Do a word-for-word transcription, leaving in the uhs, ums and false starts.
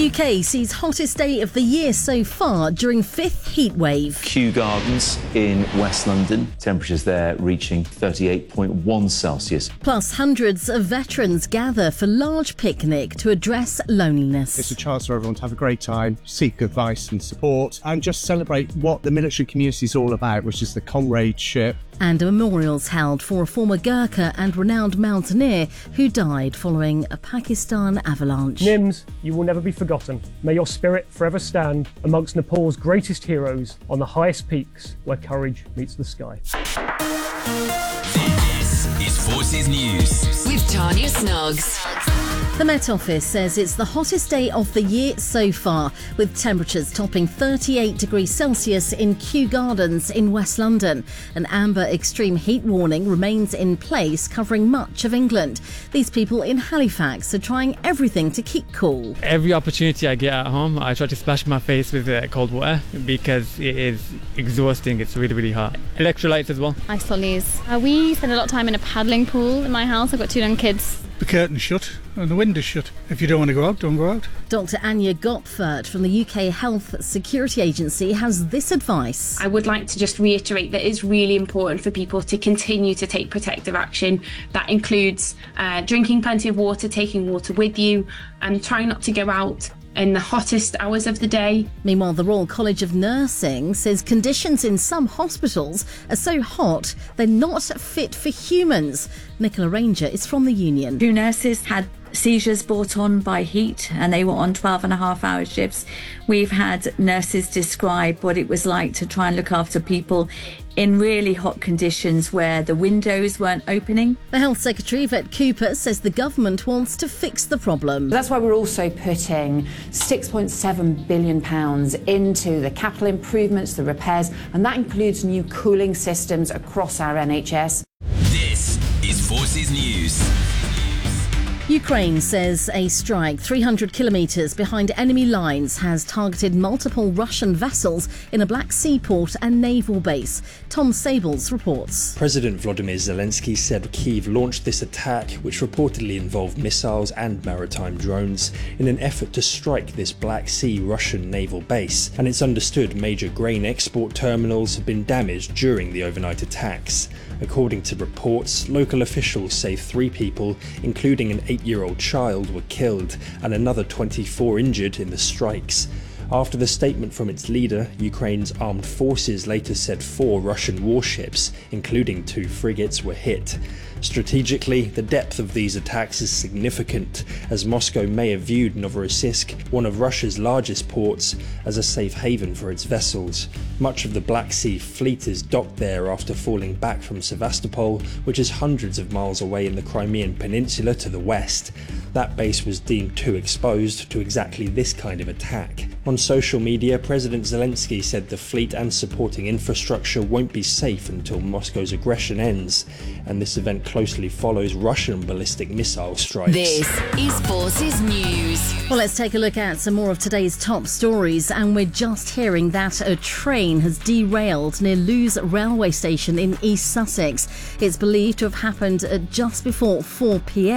U K sees hottest day of the year so far during fifth heat wave. Kew Gardens in West London, temperatures there reaching thirty-eight point one Celsius. Plus, hundreds of veterans gather for large picnic to address loneliness. It's a chance for everyone to have a great time, seek advice and support, and just celebrate what the military community is all about, which is the comradeship. And a memorial's held for a former Gurkha and renowned mountaineer who died following a Pakistan avalanche. Nims, you will never be forgotten. May your spirit forever stand amongst Nepal's greatest heroes on the highest peaks where courage meets the sky. This is Forces News with Tanya Snuggs. The Met Office says it's the hottest day of the year so far, with temperatures topping thirty-eight degrees Celsius in Kew Gardens in West London. An amber extreme heat warning remains in place, covering much of England. These people in Halifax are trying everything to keep cool. Every opportunity I get at home, I try to splash my face with uh, cold water because it is exhausting. It's really, really hot. Electrolytes as well. Ice lollies. Uh, we spend a lot of time in a paddling pool in my house. I've got two young kids. The curtain's shut and the window's shut. If you don't want to go out, don't go out. Doctor Anya Gopfert from the U K Health Security Agency has this advice. I would like to just reiterate that it's really important for people to continue to take protective action. That includes uh, drinking plenty of water, taking water with you, and trying not to go out in the hottest hours of the day. Meanwhile, the Royal College of Nursing says conditions in some hospitals are so hot they're not fit for humans. Nicola Ranger is from the union. Two nurses had seizures brought on by heat and they were on twelve and a half hour shifts. We've had nurses describe what it was like to try and look after people in really hot conditions where the windows weren't opening. The Health Secretary, Yvette Cooper, says the government wants to fix the problem. That's why we're also putting six point seven billion pounds into the capital improvements, the repairs, and that includes new cooling systems across our N H S. This is Forces News. Ukraine says a strike three hundred kilometres behind enemy lines has targeted multiple Russian vessels in a Black Sea port and naval base. Tom Sables reports. President Volodymyr Zelensky said Kyiv launched this attack, which reportedly involved missiles and maritime drones, in an effort to strike this Black Sea Russian naval base. And it's understood major grain export terminals have been damaged during the overnight attacks. According to reports, local officials say three people, including an eight-year-old child, were killed and another twenty-four injured in the strikes. After the statement from its leader, Ukraine's armed forces later said four Russian warships, including two frigates, were hit. Strategically, the depth of these attacks is significant, as Moscow may have viewed Novorossiysk, one of Russia's largest ports, as a safe haven for its vessels. Much of the Black Sea fleet is docked there after falling back from Sevastopol, which is hundreds of miles away in the Crimean Peninsula to the west. That base was deemed too exposed to exactly this kind of attack. On social media, President Zelensky said the fleet and supporting infrastructure won't be safe until Moscow's aggression ends, and this event closely follows Russian ballistic missile strikes. This is Forces News. Well, let's take a look at some more of today's top stories, and we're just hearing that a train has derailed near Lewes railway station in East Sussex. It's believed to have happened at just before four p m